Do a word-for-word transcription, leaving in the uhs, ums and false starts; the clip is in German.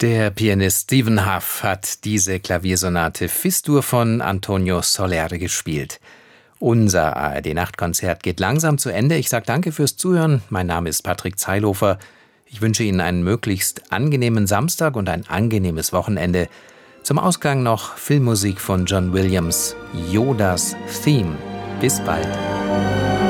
Der Pianist Stephen Hough hat diese Klaviersonate Fis-Dur von Antonio Soler gespielt. Unser A R D-Nachtkonzert geht langsam zu Ende. Ich sage danke fürs Zuhören. Mein Name ist Patrick Zeilhofer. Ich wünsche Ihnen einen möglichst angenehmen Samstag und ein angenehmes Wochenende. Zum Ausgang noch Filmmusik von John Williams, Yodas Theme. Bis bald.